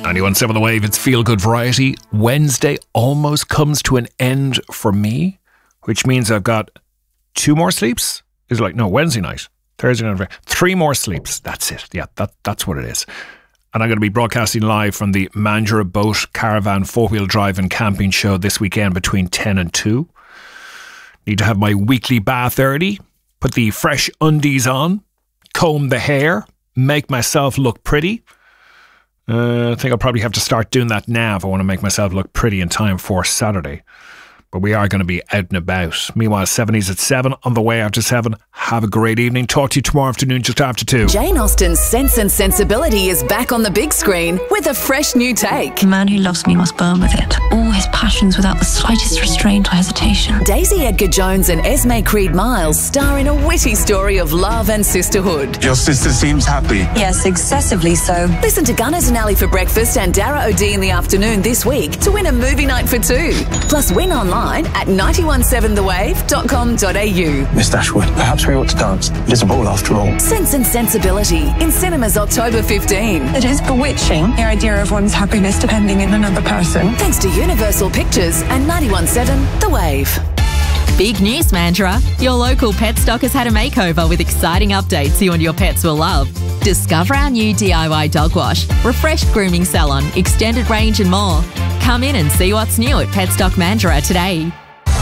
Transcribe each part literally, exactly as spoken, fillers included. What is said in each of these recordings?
ninety-one point seven The Wave, it's Feel Good Variety. Wednesday almost comes to an end for me, which means I've got two more sleeps. Is it like, no, Wednesday night, Thursday night, three more sleeps. That's it. Yeah, that that's what it is. And I'm going to be broadcasting live from the Mandurah Boat Caravan four-wheel drive and camping show this weekend between ten and two. Need to have my weekly bath early, put the fresh undies on, comb the hair, make myself look pretty. Uh, I think I'll probably have to start doing that now if I want to make myself look pretty in time for Saturday. But we are going to be out and about. Meanwhile, seventies at seven, on the way after seven. Have a great evening. Talk to you tomorrow afternoon just after two. Jane Austen's Sense and Sensibility is back on the big screen with a fresh new take. The man who loves me must burn with it. All his passions without the slightest restraint or hesitation. Daisy Edgar Jones and Esme Creed Miles star in a witty story of love and sisterhood. Your sister seems happy. Yes, excessively so. Listen to Gunners and Ali for breakfast and Dara O'D in the afternoon this week to win a movie night for two. Plus win online at nine one seven the wave dot com dot a u. Miss Dashwood, perhaps we ought to dance. It is a ball after all. Sense and Sensibility in cinemas October fifteenth. It is bewitching, the idea of one's happiness depending on another person. Thanks to Universal Pictures and nine one seven The Wave. Big news, Mandurah. Your local pet stock has had a makeover with exciting updates you and your pets will love. Discover our new D I Y dog wash, refreshed grooming salon, extended range and more. Come in and see what's new at Petstock Mandurah today.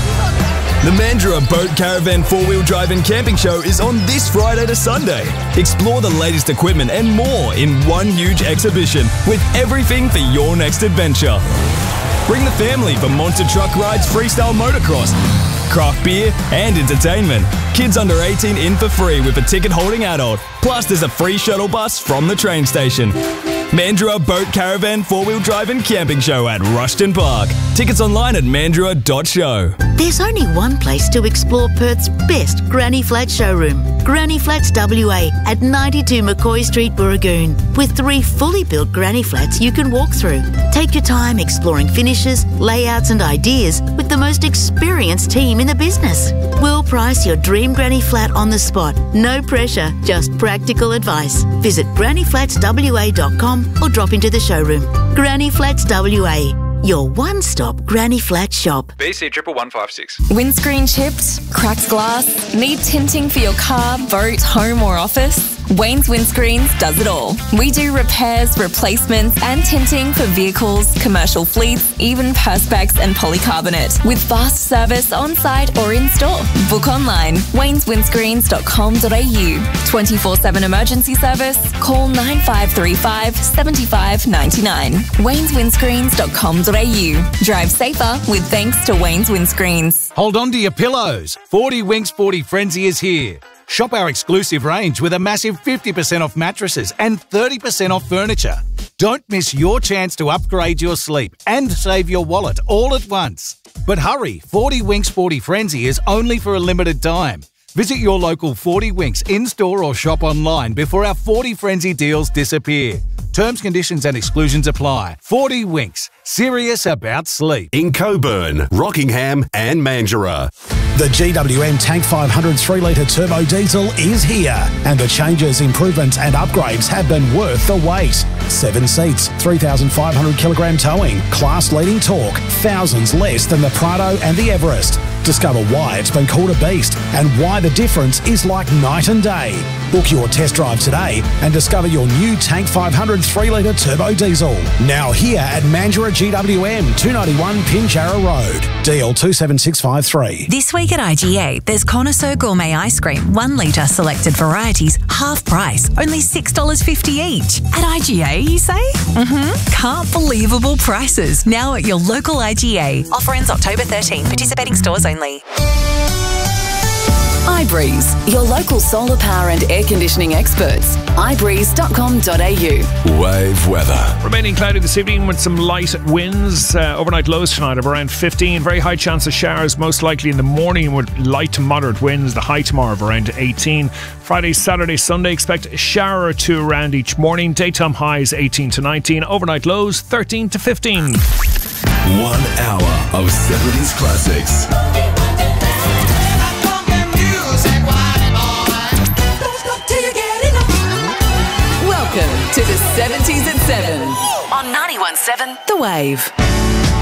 The Mandurah Boat Caravan four-wheel drive and camping show is on this Friday to Sunday. Explore the latest equipment and more in one huge exhibition with everything for your next adventure. Bring the family for monster truck rides, freestyle motocross, craft beer and entertainment. Kids under eighteen in for free with a ticket-holding adult. Plus there's a free shuttle bus from the train station. Mandurah Boat Caravan four-wheel drive and camping show at Rushton Park. Tickets online at mandurah dot show. There's only one place to explore Perth's best Granny Flat showroom. Granny Flats W A at ninety-two McCoy Street, Burragoon, with three fully built Granny Flats you can walk through. Take your time exploring finishes, layouts and ideas with the most experienced team in the business. We'll price your dream Granny Flat on the spot. No pressure, just practical advice. Visit granny flats w a dot com or drop into the showroom. Granny Flats W A, your one-stop Granny Flat shop. B C triple one five six. Windscreen chipped, cracked glass, need tinting for your car, boat, home or office? Wayne's Windscreens does it all. We do repairs, replacements and tinting for vehicles, commercial fleets, even perspex and polycarbonate, with fast service on-site or in-store. Book online, waynes windscreens dot com dot a u. twenty-four seven emergency service, call nine five three five, seven five nine nine. waynes windscreens dot com dot a u. Drive safer with thanks to Wayne's Windscreens. Hold on to your pillows. forty Winks forty Frenzy is here. Shop our exclusive range with a massive fifty percent off mattresses and thirty percent off furniture. Don't miss your chance to upgrade your sleep and save your wallet all at once. But hurry, forty Winks forty Frenzy is only for a limited time. Visit your local forty Winks in-store or shop online before our forty Frenzy deals disappear. Terms, conditions and exclusions apply. forty Winks, serious about sleep. In Coburn, Rockingham and Mandurah. The G W M Tank five hundred three litre turbo diesel is here, and the changes, improvements and upgrades have been worth the wait. Seven seats, three thousand five hundred kilogram towing, class-leading torque, thousands less than the Prado and the Everest. Discover why it's been called a beast and why the difference is like night and day. Book your test drive today and discover your new Tank five hundred three litre turbo diesel. Now here at Mandurah G W M, two ninety-one Pinjarra Road. D L two seven six five three. This week at I G A, there's Connoisseur Gourmet Ice Cream, one litre selected varieties, half price, only six dollars fifty each. At I G A, you say? Mm-hmm. Can't believable prices. Now at your local I G A. Offer ends October thirteenth. Participating stores only. iBreeze, your local solar power and air conditioning experts. i breeze dot com dot a u. Wave weather. Remaining cloudy this evening with some light winds. Uh, overnight lows tonight of around fifteen. Very high chance of showers, most likely in the morning with light to moderate winds. The high tomorrow of around eighteen. Friday, Saturday, Sunday, expect a shower or two around each morning. Daytime highs eighteen to nineteen. Overnight lows thirteen to fifteen. One hour of seventies classics. Welcome to the seventies at seven. on ninety-one point seven The Wave.